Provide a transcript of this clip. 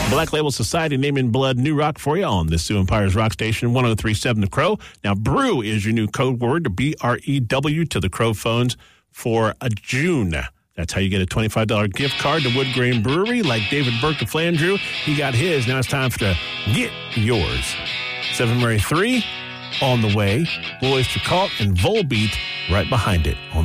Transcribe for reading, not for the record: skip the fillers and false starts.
Black Label Society, Name in Blood, New Rock for you on the Sioux Empire's Rock Station, 103.7 The Crow. Now, brew is your new code word, BREW, to the Crow phones for June. That's how you get a $25 gift card to Wood Grain Brewery. Like David Burke of Flandreau, he got his. Now it's time to get yours. 7 Mary 3 on the way. Blue Oyster Cult and Volbeat right behind it on